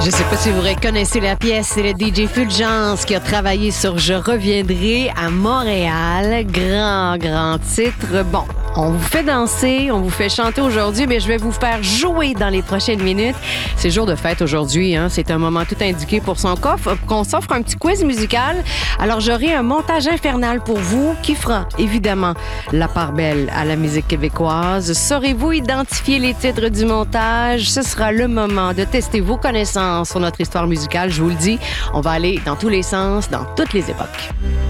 Je sais pas si vous reconnaissez la pièce, c'est le DJ Fulgence qui a travaillé sur Je reviendrai à Montréal. Grand titre. Bon, on vous fait danser, on vous fait chanter aujourd'hui, mais je vais vous faire jouer dans les prochaines minutes. C'est jour de fête aujourd'hui, hein? C'est un moment tout indiqué pour qu'on s'offre un petit quiz musical. Alors, j'aurai un montage infernal pour vous qui fera, évidemment, la part belle à la musique québécoise. Saurez-vous identifier les titres du montage? Ce sera le moment de tester vos connaissances sur notre histoire musicale. Je vous le dis, on va aller dans tous les sens, dans toutes les époques.